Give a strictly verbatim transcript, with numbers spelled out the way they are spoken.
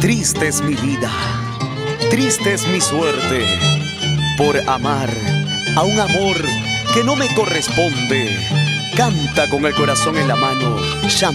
Triste es mi vida, triste es mi suerte, por amar a un amor que no me corresponde. Canta con el corazón en la mano,